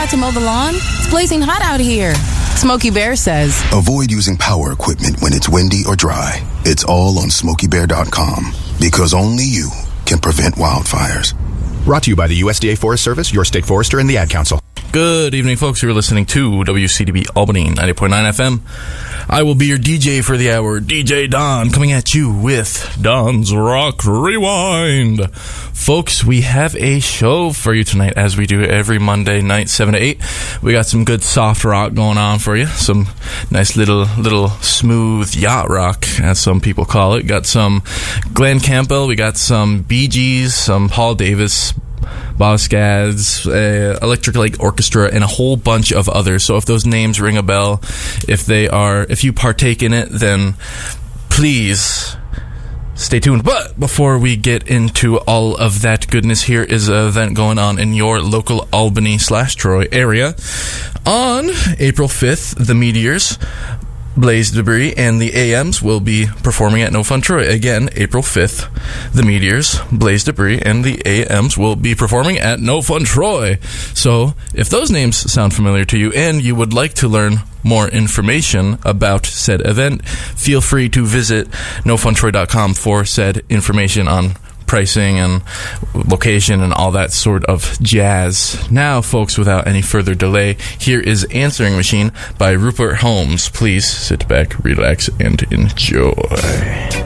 forgot to mow the lawn? It's blazing hot out here. Smokey Bear says, avoid using power equipment when it's windy or dry. It's all on SmokeyBear.com, because only you can prevent wildfires. Brought to you by the USDA Forest Service, your state forester, and the Ad Council. Good evening, folks. You're listening to WCDB Albany 90.9 FM. I will be your DJ for the hour, DJ Don, coming at you with Don's Rock Rewind. Folks, we have a show for you tonight, as we do every Monday night, 7 to 8. We got some good soft rock going on for you. Some nice little smooth yacht rock, as some people call it. Got some Glenn Campbell. We got some Bee Gees, some Paul Davis, Bob Scaggs, Electric Light Orchestra, and a whole bunch of others. So if those names ring a bell, if you partake in it, then please stay tuned. But before we get into all of that goodness, here is an event going on in your local Albany/Troy area. On April 5th, the Meteors, Blaze Debris, and the AMs will be performing at No Fun Troy. Again, April 5th, the Meteors, Blaze Debris, and the AMs will be performing at No Fun Troy. So, if those names sound familiar to you and you would like to learn more information about said event, feel free to visit nofuntroy.com for said information on pricing and location and all that sort of jazz. Now, folks, without any further delay, here is Answering Machine by Rupert Holmes. Please sit back, relax, and enjoy.